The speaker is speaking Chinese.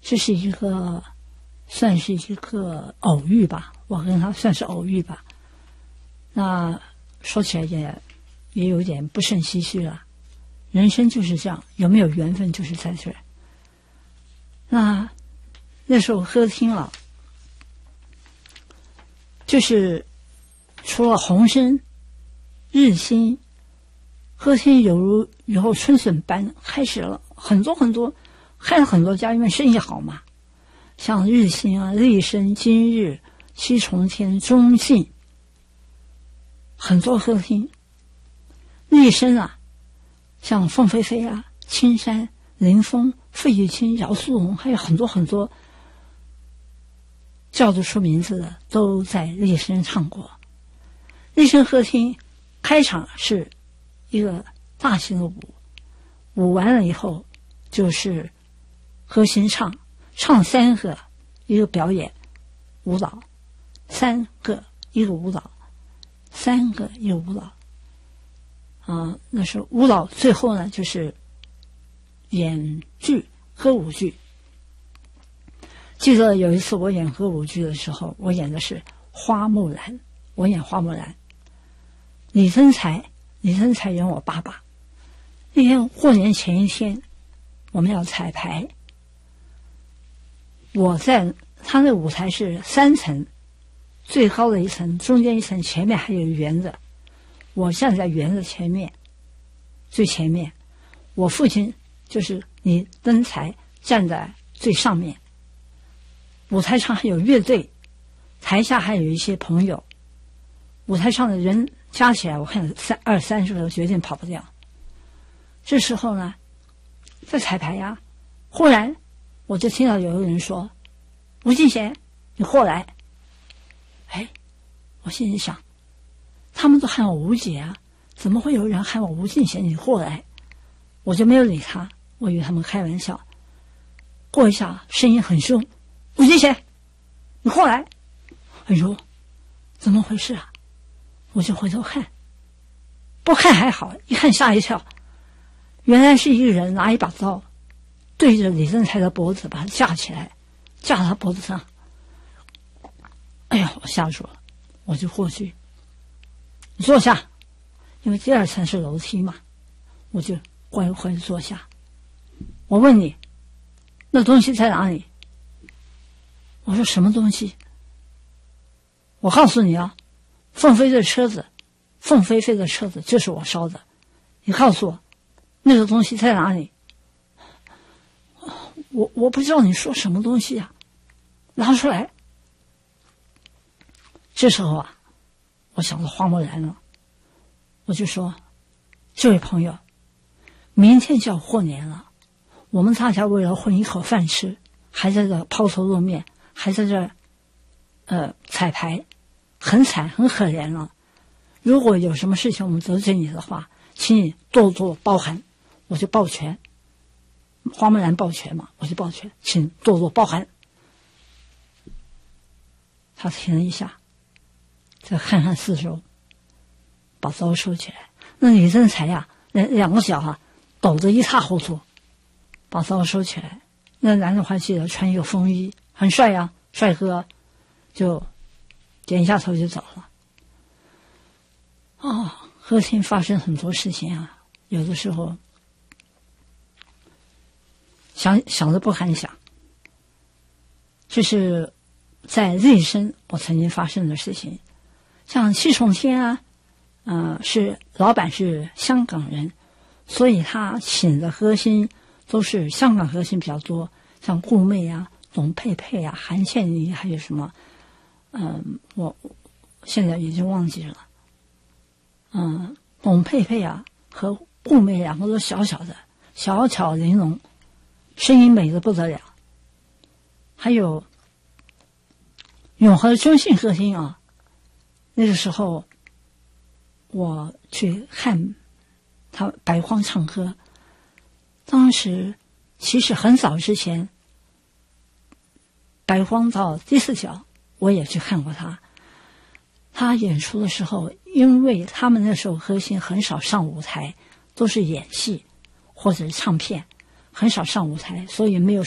这是算是一个偶遇吧，我跟他算是偶遇吧。那说起来也有点不胜唏嘘了，人生就是这样，有没有缘分就是在这儿。那时候歌厅啊，就是除了鸿升、日新，歌厅犹如雨后春笋般开始了很多很多，开了很多家，因为生意好嘛，像日新啊、立升、今日、七重天、中信，很多歌厅。立升啊，像凤飞飞啊、青山、林峰、费玉清、姚苏荣，还有很多很多叫得出名字的都在立升唱过。立升歌厅开场是一个大型的舞完了以后就是歌星唱3个，一个表演舞蹈，3个一个舞蹈，3个一个舞蹈。那是舞蹈，最后呢就是演剧，歌舞剧。记得有一次我演歌舞剧的时候，我演的是花木兰，我演花木兰。李增才演我爸爸。那天过年前一天，我们要彩排。我在他那舞台是3层，最高的一层，中间一层，前面还有圆的。我站在圆的前面，最前面。我父亲就是李增才站在最上面。舞台上还有乐队，台下还有一些朋友。舞台上的人加起来，我看20-30个，决定跑不掉。这时候呢，在彩排呀，忽然我就听到有个人说：“吴敬贤，你过来。”我心里想，他们都喊我吴姐啊，怎么会有人喊我吴敬贤你过来？我就没有理他，我以为他们开玩笑。过一下，声音很凶：“吴敬贤，你过来！”哎呦，怎么回事啊？我就回头看，不看还好，一看吓一跳，原来是一个人拿一把刀对着李增才的脖子，把他架起来，架他脖子上。哎呀，我吓住了，我就过去，你坐下，因为第2层是楼梯嘛，我就乖乖地坐下。我问你，那东西在哪里？我说什么东西？我告诉你啊，凤飞飞的车子就是我烧的。你告诉我，那个东西在哪里？我不知道你说什么东西啊，拿出来。这时候啊，我想到花木兰了，我就说：“这位朋友，明天就要过年了，我们大家为了混一口饭吃，还在这抛头露面，还在这彩排，很惨很可怜了。如果有什么事情我们得罪你的话，请你多多包涵。”我就抱拳，花木兰抱拳嘛，我就抱拳，请多多包涵。他停了一下，再看看四周，把刀收起来。那李增才呀，两个脚啊抖得一塌糊涂，把刀收起来。那男的还记得穿一个风衣，很帅呀，帅哥，就点一下头就走了。歌厅发生很多事情啊，有的时候想都不敢想。这是在内生我曾经发生的事情。像七重天啊，是老板是香港人，所以他请的歌星都是香港歌星比较多，像顾媚啊、董佩佩啊、韩倩妮，还有什么，我现在已经忘记了。董佩佩啊和顾媚两个都小小的，小巧玲珑，声音美得不得了。还有永和中信歌厅啊，那个时候我去看他白荒唱歌，当时其实很早之前，白荒到第4角我也去看过他。他演出的时候，因为他们那时候歌星很少上舞台，都是演戏或者是唱片，很少上舞台，所以没有